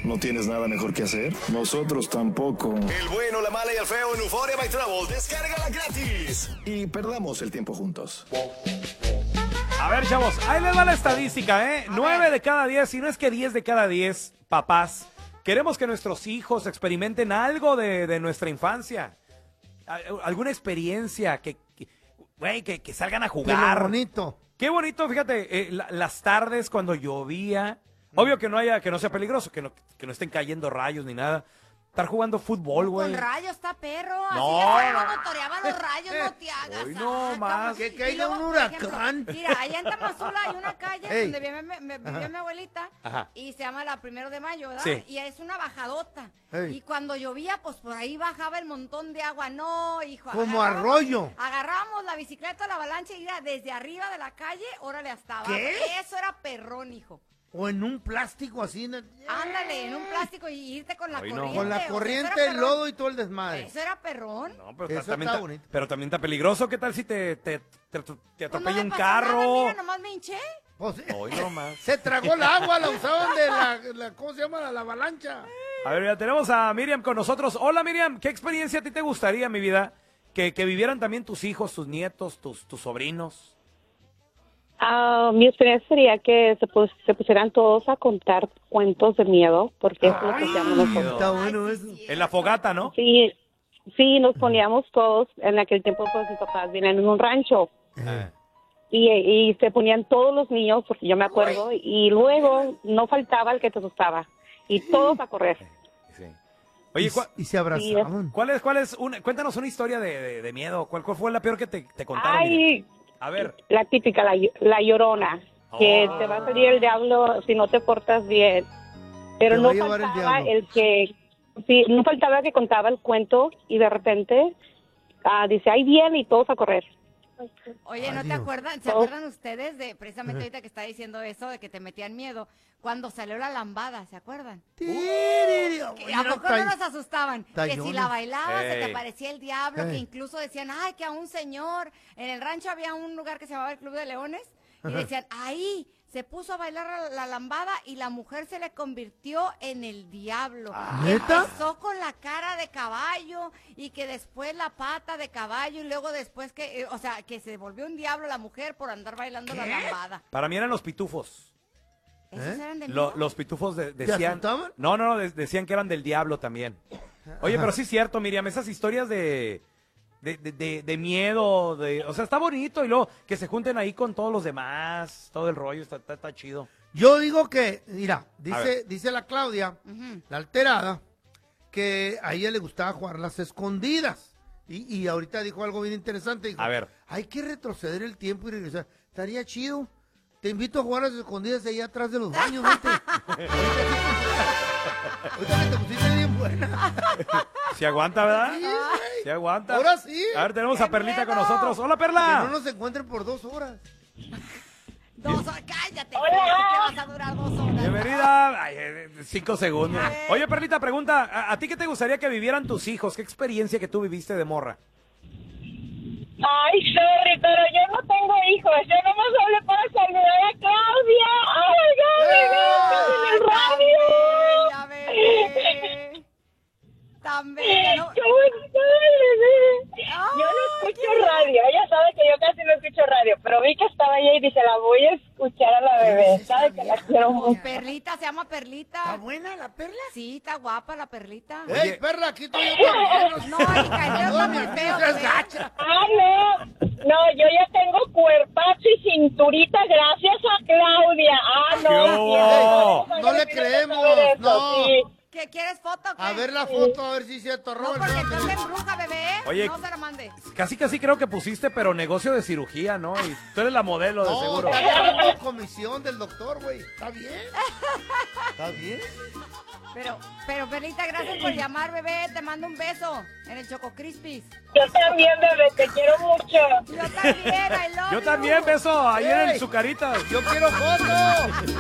¿No tienes nada mejor que hacer? Nosotros tampoco. El bueno, la mala y el feo en Euphoria by Travel. Descárgala gratis. Y perdamos el tiempo juntos. A ver, chavos, ahí les va la estadística, ¿eh? 9 de cada 10, si no es que 10 de cada 10 papás queremos que nuestros hijos experimenten algo de nuestra infancia. Alguna experiencia que salgan a jugar. Qué bonito. Qué bonito, fíjate, las tardes cuando llovía. Obvio que no sea peligroso, que no estén cayendo rayos ni nada. Estar jugando fútbol, güey. Con rayos está perro. No. Así ya no toreaban los rayos, no te hagas. Hoy no más. Que Y caiga luego, un por ejemplo, huracán. Mira, allá en Tamazula hay una calle Ey. donde vivía mi abuelita. Ajá. Y se llama la 1 de Mayo, ¿verdad? Sí. Y es una bajadota. Ey. Y cuando llovía, pues por ahí bajaba el montón de agua. No, hijo. Como agarrábamos- arroyo. Agarrábamos la bicicleta, la avalancha y iba desde arriba de la calle, órale hasta abajo. ¿Qué? Eso era perrón, hijo. O en un plástico así. Ándale, en un plástico y irte con la Hoy no. corriente. Con o la sea, corriente, eso era el perrón. lodo y todo el desmadre. Eso era perrón. No, pero Eso también está bonito. pero también está peligroso. ¿Qué tal si te Pues no atropella me un pasó nada, carro? mira, nomás me hinché. Pues, Hoy no más. se tragó el agua, la usaban de la ¿cómo se llama? La avalancha. A ver, ya tenemos a Miriam con nosotros. Hola, Miriam, ¿qué experiencia a ti te gustaría, mi vida? Que vivieran también tus hijos, tus nietos, tus sobrinos. Mi experiencia sería que se pusieran todos a contar cuentos de miedo, porque eso es lo que hacíamos nosotros. Está bueno Ay, eso. sí, En la fogata, ¿no? Sí, nos poníamos todos, en aquel tiempo pues mis papás vivían en un rancho, Ah. y se ponían todos los niños, porque yo me acuerdo, y luego no faltaba el que te asustaba, y todos a correr. Sí. Oye, Y se abrazaban. cuéntanos una historia de miedo. ¿Cuál fue la peor que te contaron? Miriam? Ay, A ver. la típica, la llorona, que Oh. te va a salir el diablo si no te portas bien. Pero Te va no a llevar el faltaba diablo. no faltaba que contaba el cuento y de repente dice, ahí viene y todos a correr. Oye, ¿no te Adiós. acuerdan? ¿Se acuerdan ustedes de precisamente ahorita que está diciendo eso, de que te metían miedo? Cuando salió la lambada, ¿se acuerdan? Tiriri, Que oye, ¿A era poco no nos asustaban? Que si tallones. la bailabas se te Ey. parecía el diablo, que Ey. incluso decían, ay, que a un señor, en el rancho había un lugar que se llamaba el Club de Leones, y decían, ahí se puso a bailar la lambada y la mujer se le convirtió en el diablo. Y ¿Neta? empezó con la cara de caballo y que después la pata de caballo y luego después que, o sea, que se volvió un diablo la mujer por andar bailando la lambada. Para mí eran los pitufos. ¿Esos eran de Lo- miedo? los pitufos decían... asustaban? No, decían que eran del diablo también. Oye, pero sí es cierto, Miriam, esas historias de miedo, o sea, está bonito y luego que se junten ahí con todos los demás, todo el rollo, está chido. Yo digo que, mira, A dice la Claudia, Ujú. la alterada, que a ella le gustaba jugar las escondidas. Y ahorita dijo algo bien interesante. Dijo, A ver. hay que retroceder el tiempo y regresar. Estaría chido. Te invito a jugar a las escondidas ahí atrás de los baños, vete. Ahorita que te pusiste bien buena. ¿Se aguanta, verdad? Sí, güey. ¿Se aguanta? Ahora sí. A ver, tenemos a ¡Qué Perlita con miedo! nosotros. ¡Hola, Que Perla! no nos encuentren por 2 horas. 2 horas, cállate. ¿Qué vas a durar 2 horas? Bienvenida. Ay, 5 segundos. Oye, Perlita, pregunta, ¿a ti qué te gustaría que vivieran tus hijos? ¿Qué experiencia que tú viviste de morra? Ay, sorry, pero yo no tengo hijos. Yo nomás hablé para saludar a Claudia. ¡Ay, en el radio! Ya bebé. Tan bella, ¿no? ¡Qué bonita, bebé! Yo no escucho radio. Ella sabe que yo casi no escucho radio, pero vi que estaba allá y dije, la voy a escuchar a la bebé. Sabe que la quiero mucho. Perlita, se llama Perlita. ¿Está buena la Perla? Sí, está guapa la Perlita. ¡Ey, Perla, aquí estoy yo también! No, hija, el dedo está muy feo. es bebé. gacha. Ah, no. No, yo ya tengo cuerpazo y cinturita gracias a Claudia. Ah, ¡Qué hubo! no. No le creemos, no. Sí. ¿Qué quieres foto? o qué? A ver la foto, a ver si es cierto. No, Robert, porque no, entonces embruja, bebé. Oye. No se la mande. Casi creo que pusiste, pero negocio de cirugía, ¿no? Y tú eres la modelo, de no, seguro. está ganando comisión del doctor, güey. ¿Está bien? ¿Está bien? Pero Perlita, gracias por llamar, bebé. Te mando un beso en el Choco Crispies. Yo también, bebé, te quiero mucho. Yo también, I love Yo you. también, beso, ahí en Ey. su carita. Yo quiero foto.